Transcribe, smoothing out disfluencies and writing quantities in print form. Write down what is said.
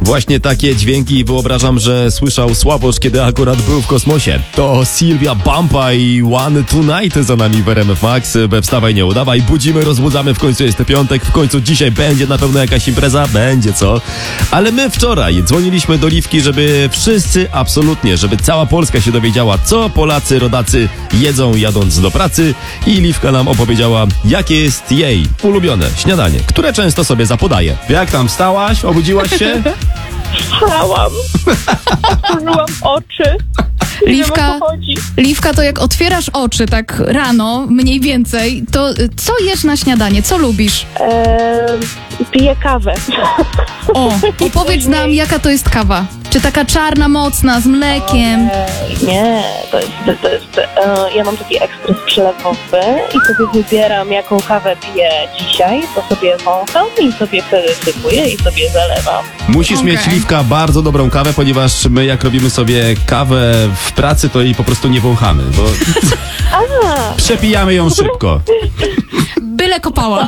Właśnie takie dźwięki wyobrażam, że słyszał Sławosz, kiedy akurat był w kosmosie. To Sylwia Bampa i One Tonight za nami w RMF Max. We Wstawaj, nie udawaj. Budzimy, rozbudzamy. W końcu jest piątek. W końcu dzisiaj będzie na pewno jakaś impreza. Będzie, co? Ale my wczoraj dzwoniliśmy do Liwki, żeby wszyscy, absolutnie, żeby cała Polska się dowiedziała, co Polacy, rodacy jedzą jadąc do pracy. I Liwka nam opowiedziała, jakie jest jej ulubione śniadanie, które często sobie zapodaje. Jak tam, wstałaś? Obudziłaś się? Wstałam. Otworzyłam oczy. Liwka, to jak otwierasz oczy tak rano, mniej więcej, to co jesz na śniadanie? Co lubisz? Piję kawę. Opowiedz nam, jaka to jest kawa. Czy taka czarna, mocna, z mlekiem? Nie, to jest ja mam taki ekspres przelewowy i sobie wybieram, jaką kawę piję dzisiaj, to sobie wącham i sobie wtedy sypuję i sobie zalewam. Musisz mieć, Liwka, bardzo dobrą kawę, ponieważ my jak robimy sobie kawę w pracy, to jej po prostu nie wąchamy, bo przepijamy ją szybko. Byle kopała.